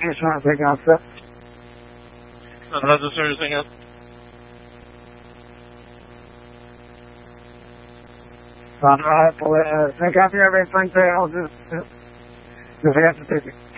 just trying to take out stuff. Not the serious thing else. So I think after everything else, just have to take it.